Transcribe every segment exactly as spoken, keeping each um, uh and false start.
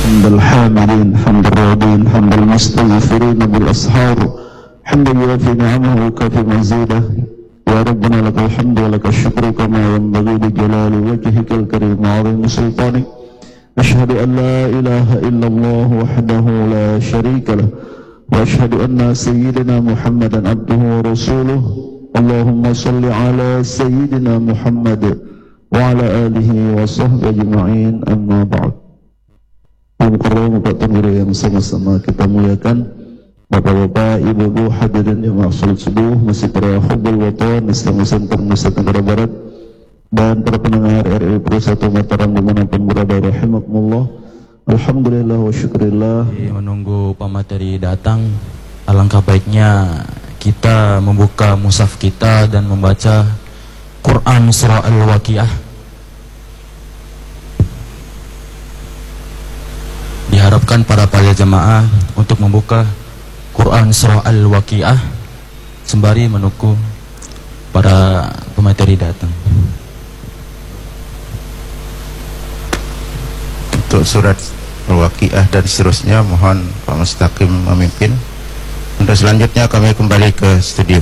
حمد الحامدين حمد الراضين حمد المستغفرين بالأسحار حمد يوافي نعمه وكافي مزيده. يا ربنا لك الحمد ولك الشكر كما ينبغي لجلال وجهك الكريم وعظيم سلطانك. أشهد أن لا إله إلا الله وحده لا شريك له وأشهد أن سيدنا محمدا عبده ورسوله. اللهم صل على سيدنا محمد وعلى آله وصحبه أجمعين. أما بعد. Yang Bapak Tangguru yang sama-sama kita muliakan, Bapak-bapak, ibu-ibu hadirin yang maksud subuh, masih para hubul watan Islam Center Nusa Tenggara Barat dan para pendengar R R I Pro satu Mataram dimanapun berada, rahimakumullah. Alhamdulillah wa syukurillah. Menunggu pemateri datang, alangkah baiknya kita membuka mushaf kita dan membaca Quran Surah Al-Waqiah. Diharapkan para para jemaah untuk membuka Quran Surah Al-Waqiah sembari menunggu para pemateri datang. Untuk surat Al-Waqiah dan seterusnya mohon Pak Mustaqim memimpin. Untuk selanjutnya kami kembali ke studio.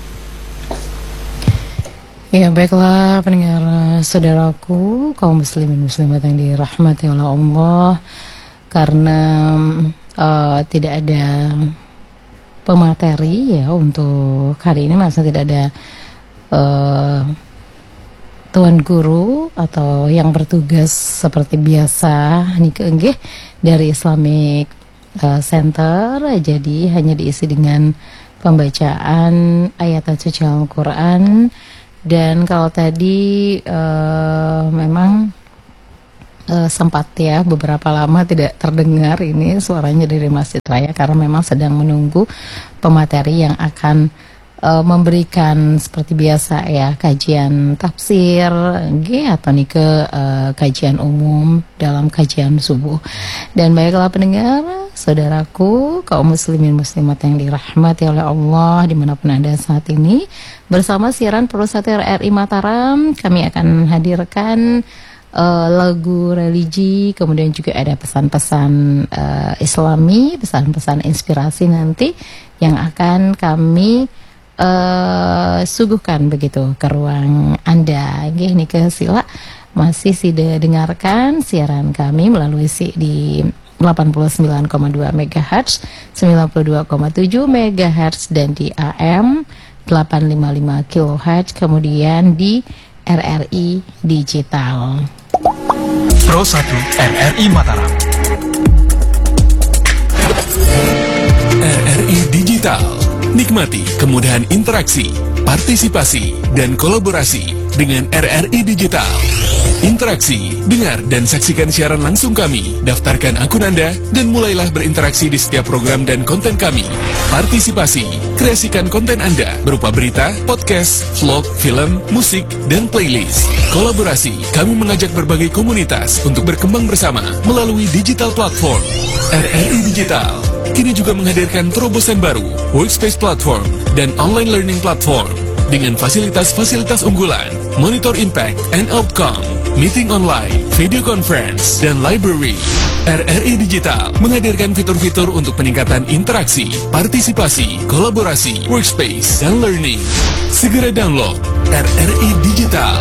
Ya, baiklah pendengar saudaraku, kaum muslimin muslimat yang dirahmati oleh Allah. Karena uh, tidak ada pemateri ya untuk hari ini, masa tidak ada uh, tuan guru atau yang bertugas seperti biasa Nike Enggih dari Islamic uh, Center, jadi hanya diisi dengan pembacaan ayat suci Al-Quran. Dan kalau tadi uh, memang Uh, sempat ya beberapa lama tidak terdengar ini suaranya dari Masjid Raya karena memang sedang menunggu pemateri yang akan uh, memberikan seperti biasa ya kajian tafsir G atau nih ke uh, kajian umum dalam kajian subuh. Dan baiklah pendengar saudaraku, kaum muslimin muslimat yang dirahmati oleh Allah dimanapun Anda saat ini, bersama siaran Pro satu R R I Mataram kami akan hadirkan Uh, lagu religi, kemudian juga ada pesan-pesan uh, Islami, pesan-pesan inspirasi nanti yang akan kami uh, suguhkan begitu ke ruang Anda. Nggih nike sila masih sida dengarkan siaran kami melalui si di delapan puluh sembilan koma dua megahertz, sembilan puluh dua koma tujuh megahertz dan di A M delapan ratus lima puluh lima kilohertz, kemudian di R R I Digital. Pro satu R R I Mataram. R R I Digital. Nikmati kemudahan interaksi, partisipasi, dan kolaborasi dengan R R I Digital. Interaksi, dengar dan saksikan siaran langsung kami, daftarkan akun Anda, dan mulailah berinteraksi di setiap program dan konten kami. Partisipasi, kreasikan konten Anda berupa berita, podcast, vlog, film, musik, dan playlist. Kolaborasi, kami mengajak berbagai komunitas untuk berkembang bersama melalui digital platform. R R I Digital kini juga menghadirkan terobosan baru, workspace platform, dan online learning platform dengan fasilitas-fasilitas unggulan, monitor impact and outcome, meeting online, video conference, dan library. R R I Digital menghadirkan fitur-fitur untuk peningkatan interaksi, partisipasi, kolaborasi, workspace, dan learning. Segera download R R I Digital.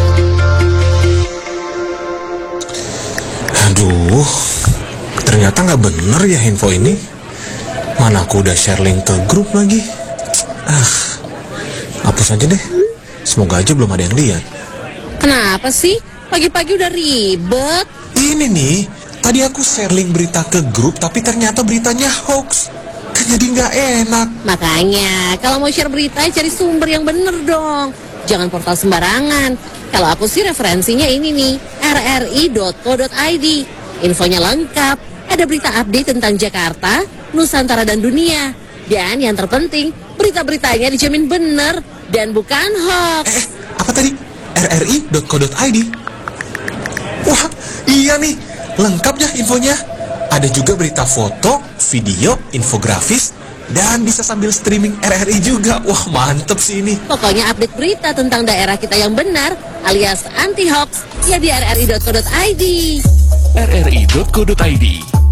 Aduh, ternyata nggak bener ya info ini. Mana aku udah share link ke grup lagi. Ah, hapus aja deh. Semoga aja belum ada yang lihat. Kenapa sih? Pagi-pagi udah ribet. Ini nih, tadi aku share link berita ke grup, tapi ternyata beritanya hoax. Kan jadi nggak enak. Makanya, kalau mau share berita, cari sumber yang bener dong. Jangan portal sembarangan. Kalau aku sih referensinya ini nih, r r i dot co dot i d. Infonya lengkap, ada berita update tentang Jakarta, Nusantara, dan dunia. Dan yang terpenting, berita-beritanya dijamin bener dan bukan hoax. Eh, apa tadi? r r i dot co dot i d. Wah, iya nih, lengkap ya infonya. Ada juga berita foto, video, infografis, dan bisa sambil streaming R R I juga. Wah, mantep sih ini. Pokoknya update berita tentang daerah kita yang benar alias anti hoax ya di r r i dot co dot i d. r r i dot co dot i d.